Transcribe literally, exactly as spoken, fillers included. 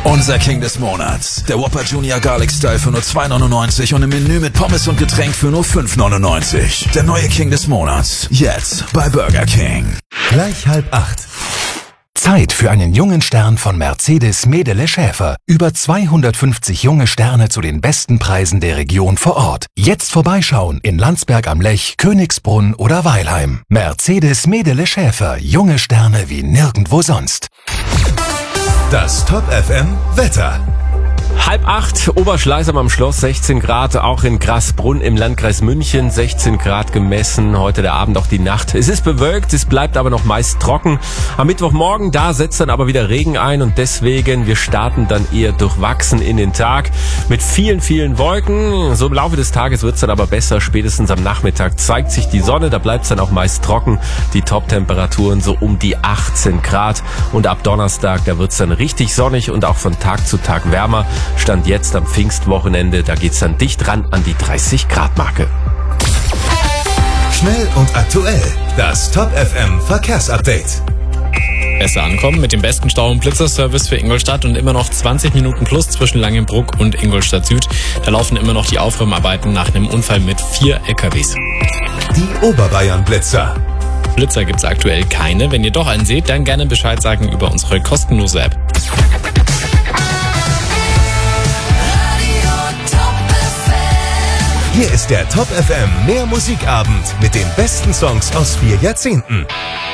Unser King des Monats. Der Whopper Junior Garlic Style für nur zwei neunundneunzig und im Menü mit Pommes und Getränk für nur fünf neunundneunzig. Der neue King des Monats. Jetzt bei Burger King. Gleich halb acht. Zeit für einen jungen Stern von Mercedes Medele Schäfer. Über zweihundertfünfzig junge Sterne zu den besten Preisen der Region vor Ort. Jetzt vorbeischauen in Landsberg am Lech, Königsbrunn oder Weilheim. Mercedes Medele Schäfer. Junge Sterne wie nirgendwo sonst. Das Top F M Wetter. Halb acht, Oberschleißheim am Schloss, sechzehn Grad, auch in Grasbrunn im Landkreis München, sechzehn Grad gemessen, heute der Abend, auch die Nacht. Es ist bewölkt, es bleibt aber noch meist trocken. Am Mittwochmorgen, da setzt dann aber wieder Regen ein und deswegen, wir starten dann eher durchwachsen in den Tag mit vielen, vielen Wolken. So im Laufe des Tages wird's dann aber besser, spätestens am Nachmittag zeigt sich die Sonne, da bleibt's dann auch meist trocken. Die Top-Temperaturen so um die achtzehn Grad und ab Donnerstag, da wird's dann richtig sonnig und auch von Tag zu Tag wärmer. Stand jetzt am Pfingstwochenende, da geht's dann dicht ran an die dreißig Grad Marke. Schnell und aktuell, das Top F M Verkehrsupdate. Besser ankommen mit dem besten Stau- und Blitzerservice für Ingolstadt und immer noch zwanzig Minuten plus zwischen Langenbruck und Ingolstadt Süd. Da laufen immer noch die Aufräumarbeiten nach einem Unfall mit vier L K Ws. Die Oberbayern Blitzer. Blitzer gibt's aktuell keine. Wenn ihr doch einen seht, dann gerne Bescheid sagen über unsere kostenlose App. Hier ist der Top F M Mehr Musikabend mit den besten Songs aus vier Jahrzehnten.